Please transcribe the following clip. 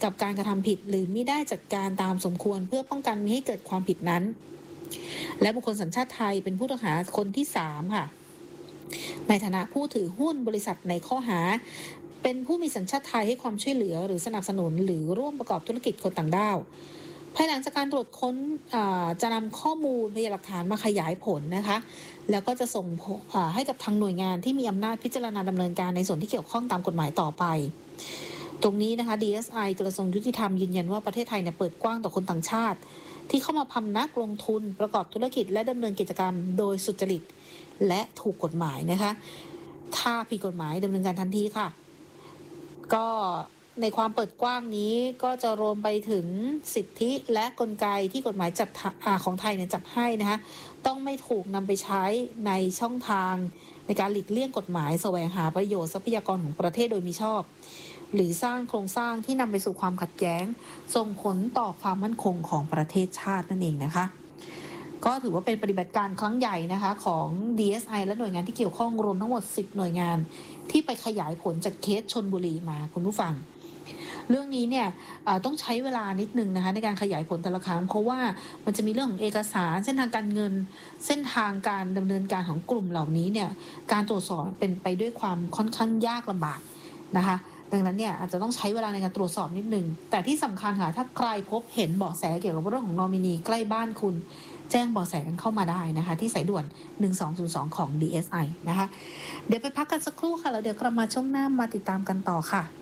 กับการกระทำผิดหรือมิได้จัดการตามสมควรเพื่อป้องกันมิให้เกิดความผิดนั้นและบุคคลสัญชาติไทยเป็นผู้ต้องหาคนที่3ค่ะในฐานะผู้ถือหุ้นบริษัทในข้อหาเป็นผู้มีสัญชาติไทยให้ความช่วยเหลือหรือสนับสนุนหรือร่วมประกอบธุรกิจคนต่างด้าวภายหลังจากการตรวจค้นจะนำข้อมูลพยานหลักฐานมาขยายผลนะคะแล้วก็จะส่งให้กับทางหน่วยงานที่มีอำนาจพิจารณาดำเนินการในส่วนที่เกี่ยวข้องตามกฎหมายต่อไปตรงนี้นะคะ DSI กระทรวงยุติธรรมยืนยันว่าประเทศไทยเนี่ยเปิดกว้างต่อคนต่างชาติที่เข้ามาพำนักลงทุนประกอบธุรกิจและดำเนินกิจกรรมโดยสุจริตและถูกกฎหมายนะคะถ้าผิดกฎหมายดำเนินการทันทีค่ะก็ในความเปิดกว้างนี้ก็จะรวมไปถึงสิทธิและกลไกที่กฎหมายจัดของไทยเนี่ยจัดให้นะคะต้องไม่ถูกนำไปใช้ในช่องทางในการหลีกเลี่ยงกฎหมายแสวงหาประโยชน์ทรัพยากรของประเทศโดยมิชอบหรือสร้างโครงสร้างที่นำไปสู่ความขัดแย้งส่งผลต่อความมั่นคงของประเทศชาตินั่นเองนะคะก็ถือว่าเป็นปฏิบัติการครั้งใหญ่นะคะของ DSI และหน่วยงานที่เกี่ยวข้องรวมทั้งหมด10หน่วยงานที่ไปขยายผลจากเคสชลบุรีมาคุณผู้ฟังเรื่องนี้เนี่ยต้องใช้เวลานิดนึงนะคะในการขยายผลแต่ละครั้งเพราะว่ามันจะมีเรื่องของเอกสารเส้นทางการเงินเส้นทางการดำเนินการของกลุ่มเหล่านี้เนี่ยการตรวจสอบเป็นไปด้วยความค่อนข้างยากลำบากนะคะดังนั้นเนี่ยอาจจะต้องใช้เวลาในการตรวจสอบนิดนึงแต่ที่สำคัญค่ะถ้าใครพบเห็นเบาะแสเกี่ยวกับเรื่องของนอมินีใกล้บ้านคุณแจ้งเบาะแสกันเข้ามาได้นะคะที่สายด่วน1202ของ DSI นะคะเดี๋ยวไปพักกันสักครู่ค่ะแล้วเดี๋ยวกลับมาช่วงหน้ามาติดตามกันต่อค่ะ